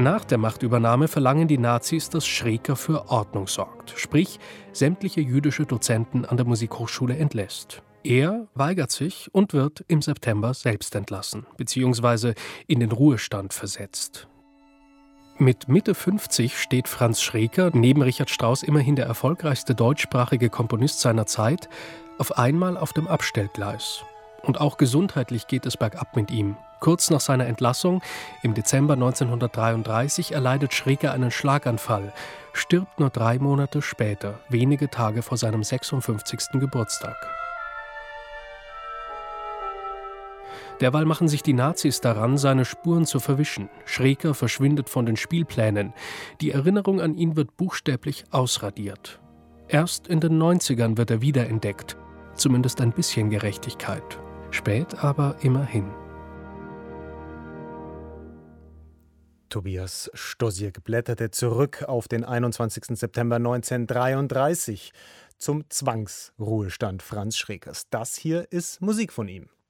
Nach der Machtübernahme verlangen die Nazis, dass Schreker für Ordnung sorgt, sprich sämtliche jüdische Dozenten an der Musikhochschule entlässt. Er weigert sich und wird im September selbst entlassen bzw. in den Ruhestand versetzt. Mit Mitte 50 steht Franz Schreker, neben Richard Strauss immerhin der erfolgreichste deutschsprachige Komponist seiner Zeit, auf einmal auf dem Abstellgleis. Und auch gesundheitlich geht es bergab mit ihm. Kurz nach seiner Entlassung, im Dezember 1933, erleidet Schreker einen Schlaganfall, stirbt nur 3 Monate später, wenige Tage vor seinem 56. Geburtstag. Derweil machen sich die Nazis daran, seine Spuren zu verwischen. Schreker verschwindet von den Spielplänen. Die Erinnerung an ihn wird buchstäblich ausradiert. Erst in den 90ern wird er wiederentdeckt. Zumindest ein bisschen Gerechtigkeit. Spät aber immerhin. Tobias Stosierk blätterte zurück auf den 21. September 1933 zum Zwangsruhestand Franz Schrekers. Das hier ist Musik von ihm.